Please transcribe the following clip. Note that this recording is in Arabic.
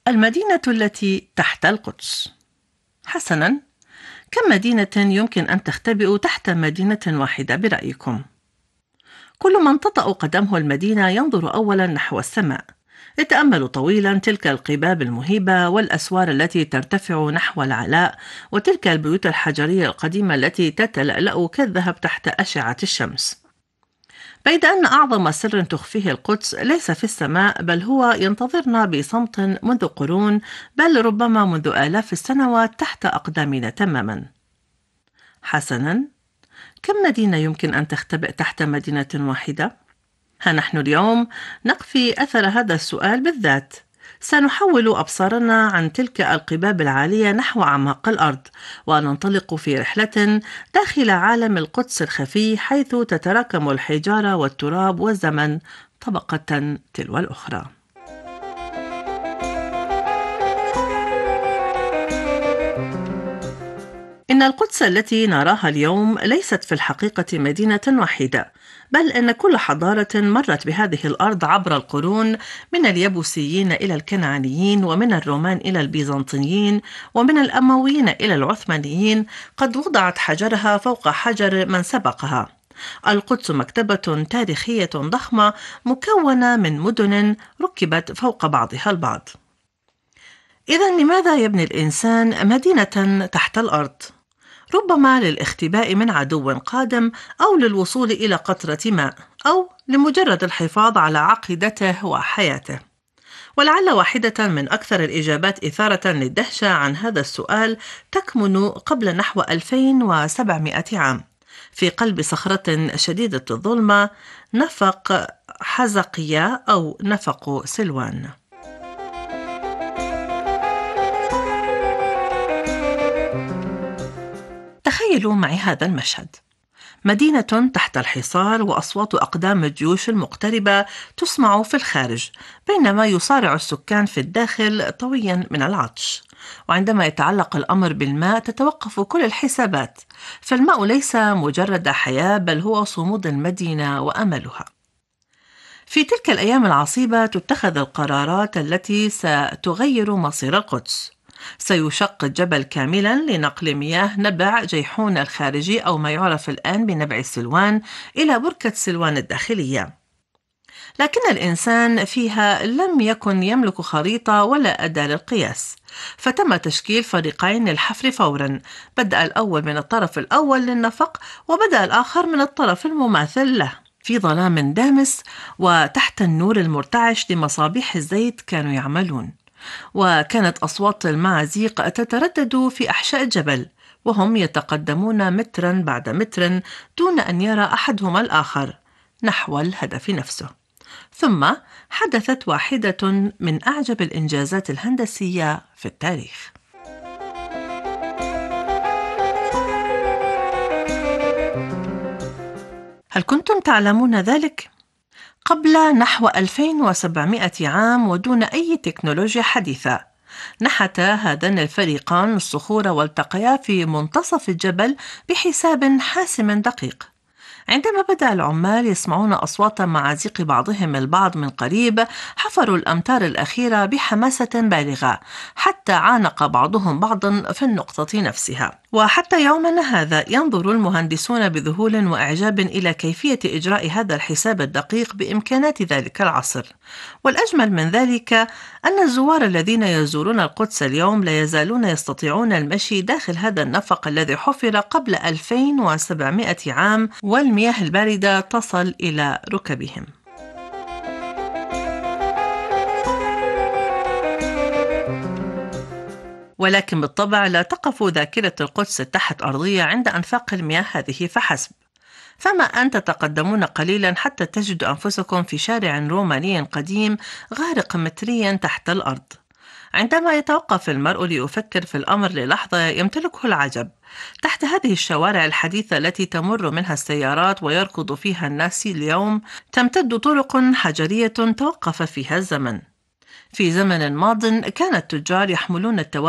المدينة التي تحت القدس. حسناً، كم مدينة يمكن أن تختبئ تحت مدينة واحدة برأيكم؟ كل من تطأ قدمه المدينة ينظر أولاً نحو السماء، يتأمل طويلاً تلك القباب المهيبة والأسوار التي ترتفع نحو العلاء، وتلك البيوت الحجرية القديمة التي تتلألأ كالذهب تحت أشعة الشمس. بيد أن أعظم سر تخفيه القدس ليس في السماء، بل هو ينتظرنا بصمت منذ قرون، بل ربما منذ آلاف السنوات تحت أقدامنا تماما. حسنا، كم مدينة يمكن أن تختبئ تحت مدينة واحدة؟ ها نحن اليوم نقفي أثر هذا السؤال بالذات. سنحول أبصارنا عن تلك القباب العالية نحو أعماق الأرض، وننطلق في رحلة داخل عالم القدس الخفي، حيث تتراكم الحجارة والتراب والزمن طبقة تلو الأخرى. إن القدس التي نراها اليوم ليست في الحقيقة مدينة واحدة، بل إن كل حضارة مرت بهذه الأرض عبر القرون، من اليبوسيين إلى الكنعانيين، ومن الرومان إلى البيزنطيين، ومن الأمويين إلى العثمانيين، قد وضعت حجرها فوق حجر من سبقها. القدس مكتبة تاريخية ضخمة مكونة من مدن ركبت فوق بعضها البعض. إذن لماذا يبني الإنسان مدينة تحت الأرض؟ ربما للاختباء من عدو قادم، أو للوصول إلى قطرة ماء، أو لمجرد الحفاظ على عقيدته وحياته. ولعل واحدة من أكثر الإجابات إثارة للدهشة عن هذا السؤال تكمن قبل نحو 2700 عام، في قلب صخرة شديدة الظلمة، نفق حزقية أو نفق سلوان. تخيلوا معي هذا المشهد: مدينة تحت الحصار، وأصوات أقدام الجيوش المقتربة تسمع في الخارج، بينما يصارع السكان في الداخل طويا من العطش. وعندما يتعلق الأمر بالماء تتوقف كل الحسابات، فالماء ليس مجرد حياة، بل هو صمود المدينة وأملها. في تلك الأيام العصيبة تتخذ القرارات التي ستغير مصير القدس. سيشق الجبل كاملا لنقل مياه نبع جيحون الخارجي، أو ما يعرف الآن بنبع سلوان، إلى بركة سلوان الداخلية. لكن الإنسان فيها لم يكن يملك خريطة ولا أداة للقياس، فتم تشكيل فريقين للحفر فورا. بدأ الأول من الطرف الأول للنفق، وبدأ الآخر من الطرف المماثل له. في ظلام دامس وتحت النور المرتعش لمصابيح الزيت كانوا يعملون، وكانت أصوات المعازيق تتردد في أحشاء الجبل، وهم يتقدمون مترا بعد متر دون أن يرى أحدهما الآخر نحو الهدف نفسه. ثم حدثت واحدة من أعجب الإنجازات الهندسية في التاريخ. هل كنتم تعلمون ذلك؟ قبل نحو 2700 عام ودون أي تكنولوجيا حديثة، نحت هذان الفريقان الصخور والتقيا في منتصف الجبل بحساب حاسم دقيق. عندما بدأ العمال يسمعون أصوات معازيق بعضهم البعض من قريب، حفروا الأمتار الأخيرة بحماسة بالغة، حتى عانق بعضهم بعضا في النقطة نفسها. وحتى يومنا هذا ينظر المهندسون بذهول وإعجاب إلى كيفية إجراء هذا الحساب الدقيق بإمكانات ذلك العصر. والأجمل من ذلك أن الزوار الذين يزورون القدس اليوم لا يزالون يستطيعون المشي داخل هذا النفق الذي حفر قبل 2700 عام، والمياه الباردة تصل إلى ركبهم. ولكن بالطبع لا تقف ذاكرة القدس التحت أرضية عند أنفاق المياه هذه فحسب. فما أن تتقدمون قليلا حتى تجدوا أنفسكم في شارع روماني قديم غارق متريا تحت الأرض. عندما يتوقف المرء ليفكر في الأمر للحظة يمتلكه العجب. تحت هذه الشوارع الحديثة التي تمر منها السيارات ويركض فيها الناس اليوم، تمتد طرق حجرية توقف فيها الزمن. في زمن ماض كان التجار يحملون التوابل